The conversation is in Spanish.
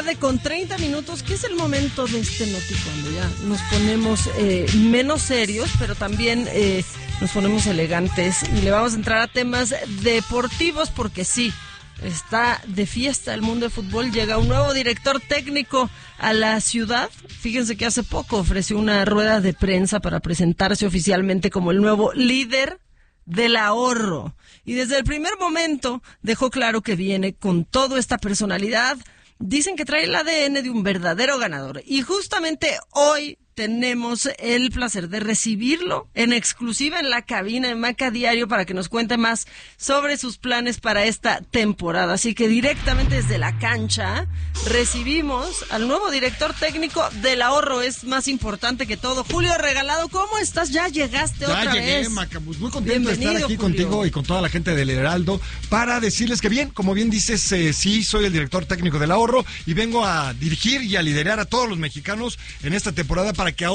Con 30 minutos, que es el momento de este noti cuando ya nos ponemos menos serios, pero también nos ponemos elegantes y le vamos a entrar a temas deportivos porque sí, está de fiesta el mundo del fútbol. Llega un nuevo director técnico a la ciudad. Fíjense que hace poco ofreció una rueda de prensa para presentarse oficialmente como el nuevo líder del ahorro. Y desde el primer momento dejó claro que viene con toda esta personalidad. Dicen que trae el ADN de un verdadero ganador. Y justamente hoy tenemos el placer de recibirlo en exclusiva en la cabina de Maca Diario para que nos cuente más sobre sus planes para esta temporada. Así que directamente desde la cancha recibimos al nuevo director técnico del ahorro. Es más importante que todo. Julio Regalado, ¿cómo estás? Ya llegaste otra vez. Ya llegué, Maca. Muy contento de estar aquí contigo y con toda la gente del Heraldo para decirles que bien, como bien dices, sí, soy el director técnico del ahorro y vengo a dirigir y a liderar a todos los mexicanos en esta temporada para que